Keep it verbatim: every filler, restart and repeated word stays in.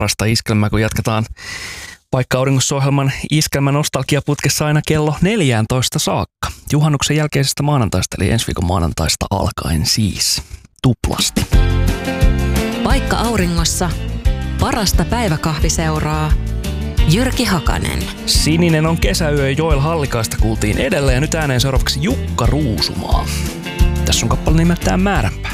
parasta iskelmää, kun jatketaan Paikka Auringossa-ohjelman iskelmän nostalgiaputkessa aina kello neljätoista saakka. Juhannuksen jälkeisestä maanantaista, eli ensi viikon maanantaista alkaen siis tuplasti. Paikka Auringossa. Parasta päiväkahviseuraa. Jyrki Hakanen. Sininen on kesäyö, Joel Hallikaista kuultiin edellä ja nyt ääneen seuraavaksi Jukka Ruusumaa. Tässä on kappale nimeltään Määränpää.